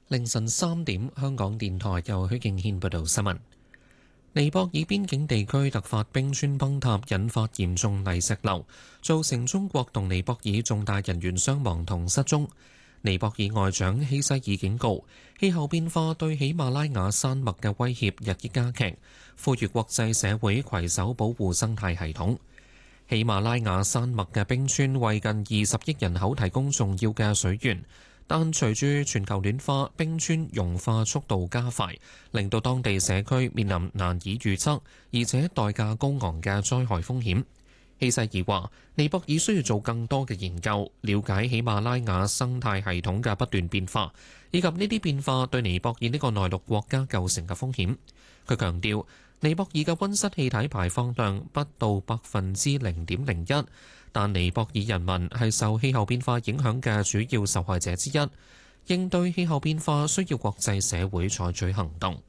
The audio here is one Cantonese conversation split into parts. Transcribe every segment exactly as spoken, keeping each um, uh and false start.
凌晨三點，香港電台由許敬軒報道新聞。尼泊爾邊境地區突發冰川崩塌，引發嚴重泥石流，造成中國同尼泊爾重大人員傷亡同失蹤。尼泊爾外長希西爾警告，氣候變化對喜馬拉雅山脈嘅威脅日益加劇，呼籲國際社會攜手保護生態系統。喜馬拉雅山脈嘅冰川為近二十億人口提供重要嘅水源。但隨住全球暖化，冰川融化速度加快，令到當地社區面臨難以預測而且代價高昂嘅災害風險。希西爾話：尼泊爾需要做更多嘅研究，了解喜馬拉雅生態系統嘅不斷變化，以及呢啲變化對尼泊爾呢個內陸國家構成嘅風險。佢強調，尼泊爾嘅溫室氣體排放量不到百分之零點零一。但尼泊爾人民係受氣候變化影響嘅主要受害者之一，應對氣候變化需要國際社會採取行動。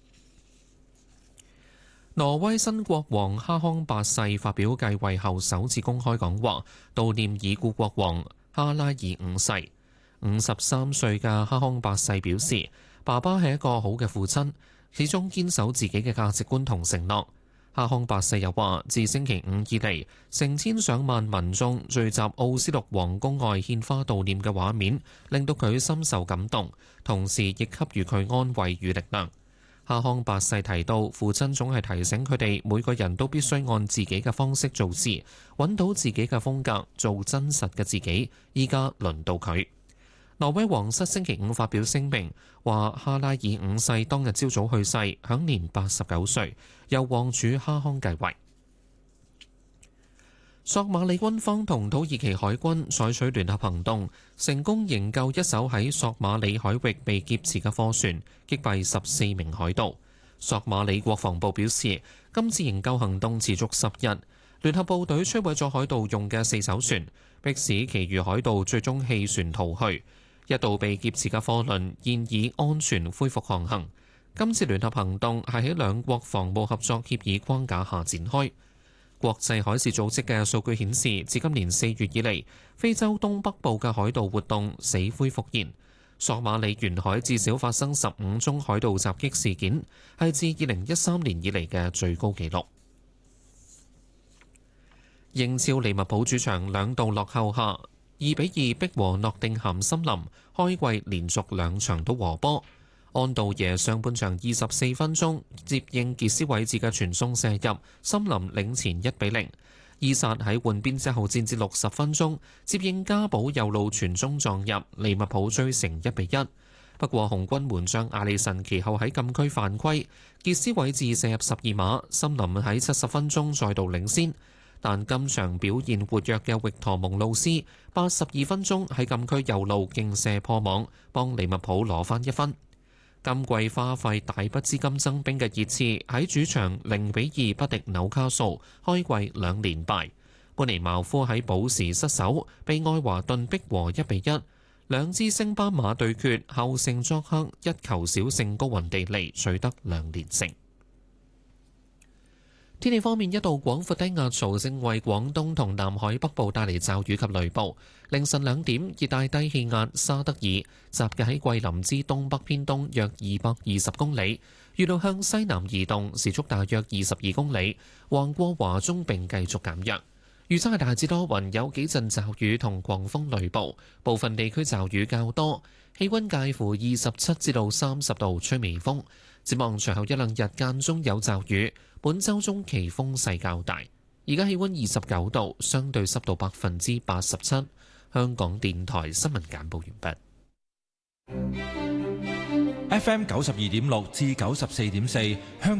挪威新國王哈康八世發表繼位後首次公開講話，悼念已故國王哈拉爾五世。五十三歲嘅哈康八世表示，爸爸係一個好嘅父親，始終堅守自己嘅價值觀同承諾。哈康八世又話，自星期五以嚟，成千上萬民眾聚集奧斯陸皇宮外獻花悼念嘅畫面，令到佢深受感動，同時亦給予佢安慰與力量。哈康八世提到，父親總係提醒佢哋每個人都必須按自己嘅方式做事，揾到自己嘅風格，做真實嘅自己。依家輪到佢。挪威皇室星期五發表聲明，話哈拉爾五世當日朝早去世，享年八十九歲，由王儲哈康繼位。索馬里軍方同土耳其海軍採取聯合行動，成功營救一艘喺索馬里海域被劫持嘅貨船，擊斃十四名海盜。索馬里國防部表示，今次營救行動持續十日，聯合部隊摧毀咗海盜用嘅四艘船，迫使其餘海盜最終棄船逃去。一度被劫持嘅貨輪現已安全恢復航行。今次聯合行動係喺兩國防務合作協議框架下展開。國際海事組織嘅數據顯示，自今年四月以嚟，非洲東北部嘅海盜活動死灰復燃。索馬里沿海至少發生十五宗海盜襲擊事件，係自二零一三年以嚟嘅最高紀錄。英超利物浦主場兩度落後下，二比二逼和諾定咸森林，開季連續兩場都和波。安道耶上半場二十四分鐘接應傑斯韋治嘅傳送射入，森林領前一比零。伊薩喺換邊之後戰至六十分鐘，接應加保右路傳中撞入，利物浦追成一比一。不過紅軍門將阿里神其後喺禁區犯規，傑斯韋治射入十二碼，森林喺七十分鐘再度領先。但今場表現活躍嘅域陀蒙路斯，八十二分鐘喺禁區右路勁射破網，幫利物浦攞翻一分。今季花費大筆資金增兵嘅熱刺喺主場零比二不敵紐卡素，開季兩連敗。本尼茅夫喺補時失守，被愛華頓逼和一比一。兩支升班馬對決，後勝作客一球小勝高雲地利，取得兩連勝。天氣方面，一道廣闊低壓槽正為廣東同南海北部帶嚟驟雨及雷暴。凌晨兩點，熱帶低氣壓沙德爾集結喺桂林之東北偏東約二百二十公里，預料向西南移動，時速大約二十二公里，橫過華中並繼續減弱。預測係大致多雲，有幾陣驟雨同狂風雷暴，部分地區驟雨較多，氣溫介乎二十七至到三十度，吹微風。展望隨後一兩日間中有驟雨，本週中期風勢較大。而家氣溫二十九度，相對濕度百分之八十七。香港電台新聞簡報完畢。 F M 九十二點六至九十四點四，香